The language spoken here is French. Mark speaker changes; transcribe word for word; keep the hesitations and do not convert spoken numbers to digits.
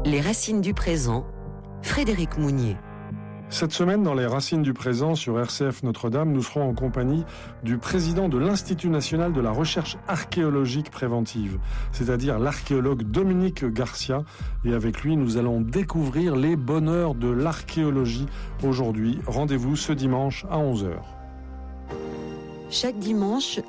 Speaker 1: Les racines du présent, Frédéric Mounier.
Speaker 2: Cette semaine, dans les Racines du présent sur R C F Notre-Dame, nous serons en compagnie du président de l'Institut national de la recherche archéologique préventive, c'est-à-dire l'archéologue Dominique Garcia. Et avec lui, nous allons découvrir les bonheurs de l'archéologie aujourd'hui. Rendez-vous ce dimanche à onze heures.
Speaker 1: Chaque dimanche,